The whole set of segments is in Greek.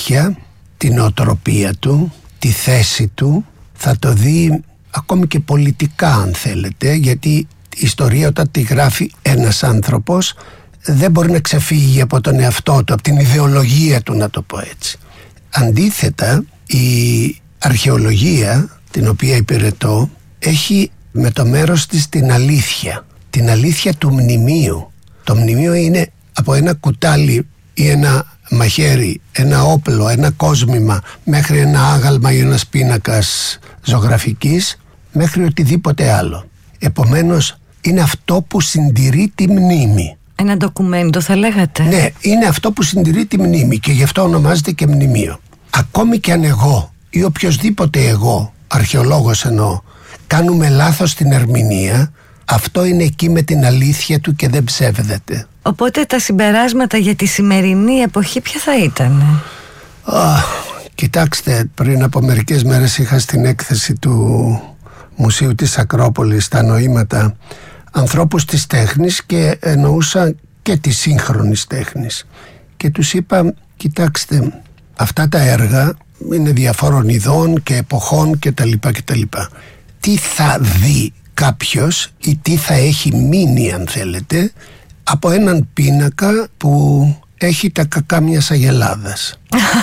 αλήθεια, την νοοτροπία του, τη θέση του, θα το δει ακόμη και πολιτικά αν θέλετε, γιατί η ιστορία όταν τη γράφει ένας άνθρωπος δεν μπορεί να ξεφύγει από τον εαυτό του, από την ιδεολογία του, να το πω έτσι. Αντίθετα, η αρχαιολογία, την οποία υπηρετώ, έχει με το μέρος της την αλήθεια του μνημείου. Το μνημείο είναι από ένα κουτάλι ή ένα μαχαίρι, ένα όπλο, ένα κόσμημα, μέχρι ένα άγαλμα ή ένας πίνακας ζωγραφικής, μέχρι οτιδήποτε άλλο. Επομένως, είναι αυτό που συντηρεί τη μνήμη. Ένα ντοκουμέντο θα λέγατε. Ναι, είναι αυτό που συντηρεί τη μνήμη και γι' αυτό ονομάζεται και μνημείο. Ακόμη και αν εγώ ή οποιοσδήποτε εγώ, αρχαιολόγος εννοώ, κάνουμε λάθος στην ερμηνεία, αυτό είναι εκεί με την αλήθεια του και δεν ψεύδεται. Οπότε τα συμπεράσματα για τη σημερινή εποχή ποια θα ήταν? Κοιτάξτε, πριν από μερικές μέρες είχα στην έκθεση του Μουσείου της Ακρόπολης τα νοήματα ανθρώπους της τέχνης και εννοούσα και της σύγχρονης τέχνης. Και τους είπα, κοιτάξτε, αυτά τα έργα είναι διαφόρων ειδών και εποχών κτλ. Τι θα δει κάποιος ή τι θα έχει μείνει, αν θέλετε, από έναν πίνακα που έχει τα κακά μιας αγελάδας?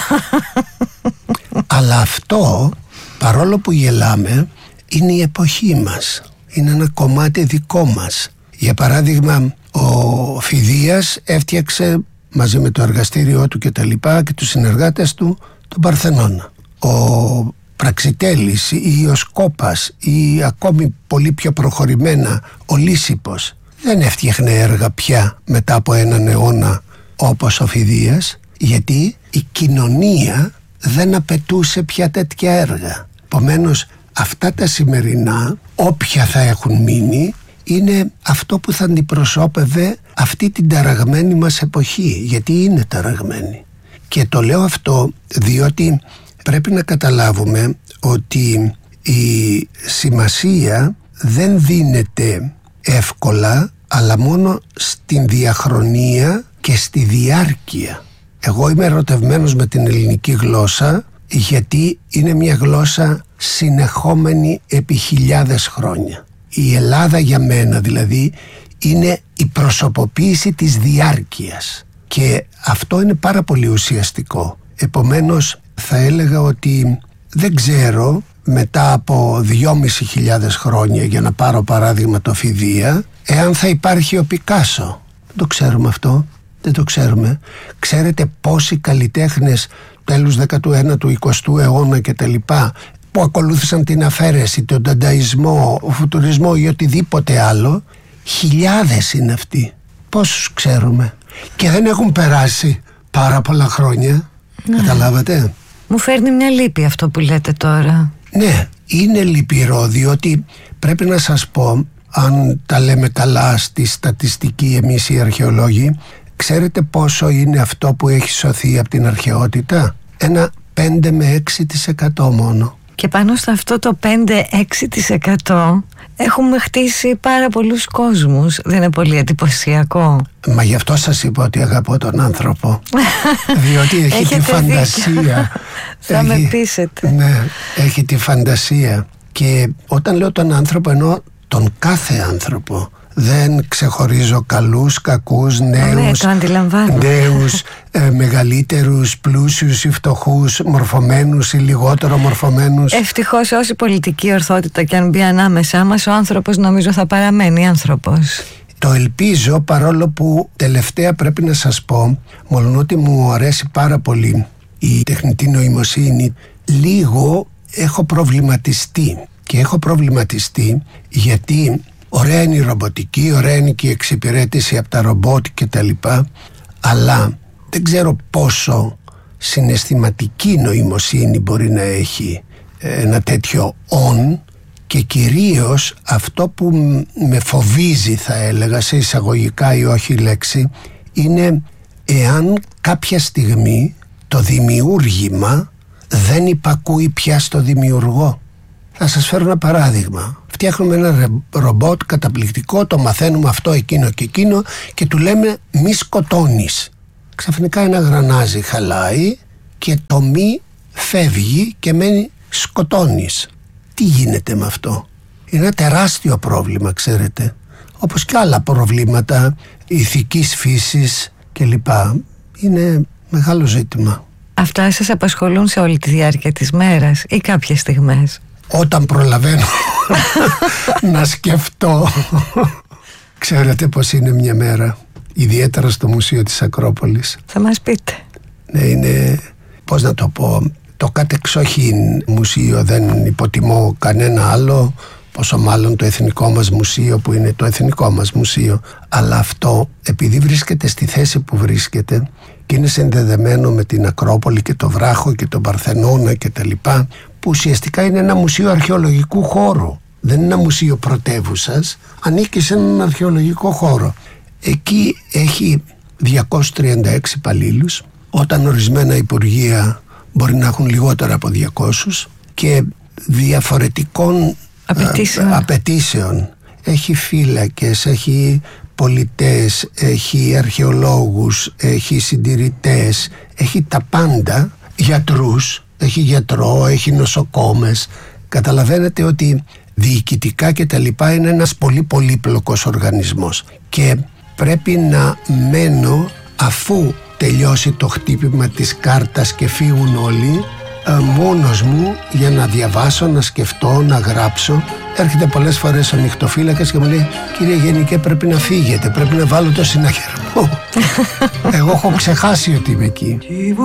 Αλλά αυτό, παρόλο που γελάμε, είναι η εποχή μας. Είναι ένα κομμάτι δικό μας. Για παράδειγμα, ο Φιδίας έφτιαξε μαζί με το εργαστήριό του και τα λοιπά και τους συνεργάτες του τον Παρθενώνα. Ο Πραξιτέλης ή ο Σκόπας ή ακόμη πολύ πιο προχωρημένα ο Λύσιππος δεν έφτιαχνε έργα πια μετά από έναν αιώνα όπως ο Φιδίας, γιατί η κοινωνία δεν απαιτούσε πια τέτοια έργα. Επομένως, αυτά τα σημερινά, όποια θα έχουν μείνει, είναι αυτό που θα αντιπροσώπευε αυτή την ταραγμένη μας εποχή, γιατί είναι ταραγμένη. Και το λέω αυτό διότι πρέπει να καταλάβουμε ότι η σημασία δεν δίνεται εύκολα, αλλά μόνο στην διαχρονία και στη διάρκεια. Εγώ είμαι ερωτευμένος με την ελληνική γλώσσα, γιατί είναι μια γλώσσα συνεχόμενη επί χιλιάδες χρόνια. Η Ελλάδα για μένα δηλαδή είναι η προσωποποίηση της διάρκειας και αυτό είναι πάρα πολύ ουσιαστικό. Επομένως θα έλεγα ότι δεν ξέρω μετά από 2.500 χρόνια, για να πάρω παράδειγμα το Φιδία, εάν θα υπάρχει ο Πικάσο. Δεν το ξέρουμε αυτό, δεν το ξέρουμε. Ξέρετε πόσοι καλλιτέχνες τέλους 19ου, 20ου αιώνα και τα λοιπά που ακολούθησαν την αφαίρεση, τον ντανταϊσμό, ο φουτουρισμό ή οτιδήποτε άλλο? Χιλιάδες είναι αυτοί. Πόσους ξέρουμε? Και δεν έχουν περάσει πάρα πολλά χρόνια. Καταλάβατε? Μου φέρνει μια λύπη αυτό που λέτε τώρα. Ναι, είναι λυπηρό, διότι πρέπει να σας πω, αν τα λέμε καλά στη στατιστική εμείς οι αρχαιολόγοι, ξέρετε πόσο είναι αυτό που έχει σωθεί από την αρχαιότητα? Ένα 5 με 6% μόνο. Και πάνω σε αυτό το 5-6% έχουμε χτίσει πάρα πολλούς κόσμους. Δεν είναι πολύ εντυπωσιακό? Μα γι' αυτό σας είπα ότι αγαπώ τον άνθρωπο. Διότι έχει τη φαντασία. Θα με πείσετε. Ναι, έχει τη φαντασία. Και όταν λέω τον άνθρωπο, εννοώ τον κάθε άνθρωπο. Δεν ξεχωρίζω καλούς, κακούς, νέους, νέους, μεγαλύτερους, πλούσιους ή φτωχούς, μορφωμένους ή λιγότερο μορφωμένους. Ευτυχώς, όση πολιτική ορθότητα και αν μπει ανάμεσά μας, ο άνθρωπος νομίζω θα παραμένει άνθρωπος. Το ελπίζω, παρόλο που τελευταία πρέπει να σας πω, μολονότι μου αρέσει πάρα πολύ η τεχνητή νοημοσύνη, λίγο έχω προβληματιστεί. Και έχω προβληματιστεί γιατί ωραία είναι η ρομποτική, ωραία είναι και η εξυπηρέτηση από τα ρομπότ και τα λοιπά, αλλά δεν ξέρω πόσο συναισθηματική νοημοσύνη μπορεί να έχει ένα τέτοιο on, και κυρίως αυτό που με φοβίζει, θα έλεγα, σε εισαγωγικά ή όχι λέξη, είναι εάν κάποια στιγμή το δημιούργημα δεν υπακούει πια στο δημιουργό. Θα σας φέρω ένα παράδειγμα. Φτιάχνουμε ένα ρομπότ καταπληκτικό, το μαθαίνουμε αυτό, εκείνο και εκείνο και του λέμε μη σκοτώνεις. Ξαφνικά ένα γρανάζι χαλάει και το μη φεύγει και μένει σκοτώνεις. Τι γίνεται με αυτό? Είναι ένα τεράστιο πρόβλημα, ξέρετε, όπως και άλλα προβλήματα ηθικής φύσης κλπ. Είναι μεγάλο ζήτημα. Αυτά σας απασχολούν σε όλη τη διάρκεια της μέρας ή κάποιες στιγμές? Όταν προλαβαίνω να σκεφτώ. Ξέρετε πως είναι μια μέρα, ιδιαίτερα στο Μουσείο της Ακρόπολης? Θα μας πείτε. Ναι, είναι, πώς να το πω, το κατεξοχήν μουσείο. Δεν υποτιμώ κανένα άλλο, πόσο μάλλον το εθνικό μας μουσείο, που είναι το εθνικό μας μουσείο. Αλλά αυτό, επειδή βρίσκεται στη θέση που βρίσκεται και είναι συνδεδεμένο με την Ακρόπολη και το Βράχο και τον Παρθενώνα και τα λοιπά, που ουσιαστικά είναι ένα μουσείο αρχαιολογικού χώρου. Δεν είναι ένα μουσείο πρωτεύουσας, ανήκει σε έναν αρχαιολογικό χώρο. Εκεί έχει 236 υπαλλήλους, όταν ορισμένα υπουργεία μπορεί να έχουν λιγότερα από 200 και διαφορετικών απαιτήσεων. Έχει φύλακες, έχει πολιτές, έχει αρχαιολόγους, έχει συντηρητές, έχει τα πάντα, γιατρούς, έχει γιατρό, έχει νοσοκόμες. Καταλαβαίνετε ότι διοικητικά και τα λοιπά είναι ένας πολύ πολύπλοκος οργανισμός και πρέπει να μένω, αφού τελειώσει το χτύπημα της κάρτας και φύγουν όλοι, μόνος μου για να διαβάσω, να σκεφτώ, να γράψω. Έρχεται πολλές φορές ο νυχτοφύλακας και μου λέει: κύριε Γενικέ, πρέπει να φύγετε, πρέπει να βάλω το συναγερμό. Εγώ έχω ξεχάσει ότι είμαι εκεί.